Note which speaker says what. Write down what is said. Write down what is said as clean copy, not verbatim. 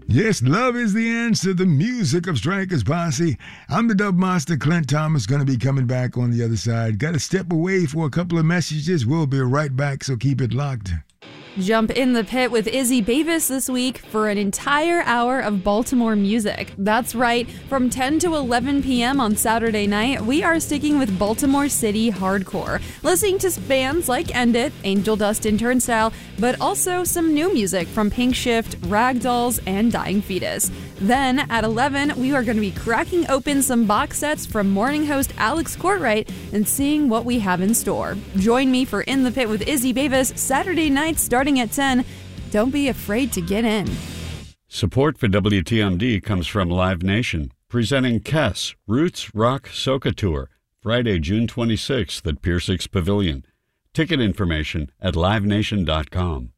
Speaker 1: Yes, love is the answer. The music of Strikers Posse. I'm the Dub Master, Clint Thomas, going to be coming back on the other side. Got to step away for a couple of messages. We'll be right back, so keep it locked.
Speaker 2: Jump in the pit with Izzy Bavis this week for an entire hour of Baltimore music. That's right, from 10 to 11 p.m. on Saturday night, we are sticking with Baltimore City hardcore, listening to bands like End It, Angel Dust and Turnstile, but also some new music from Pink Shift, Ragdolls, and Dying Fetus. Then, at 11, we are going to be cracking open some box sets from morning host Alex Courtwright and seeing what we have in store. Join me for In the Pit with Izzy Bavis Saturday night starting at 10. Don't be afraid to get in.
Speaker 3: Support for WTMD comes from Live Nation, presenting Kess Roots Rock Soca Tour, Friday, June 26th at Pier 6 Pavilion. Ticket information at livenation.com.